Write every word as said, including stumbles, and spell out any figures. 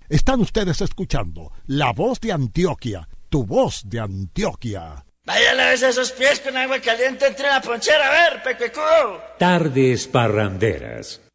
Están ustedes escuchando La Voz de Antioquia, tu voz de Antioquia. Vaya, lávese esos pies con agua caliente entre la ponchera, a ver, pecuecudo. Tardes parranderas.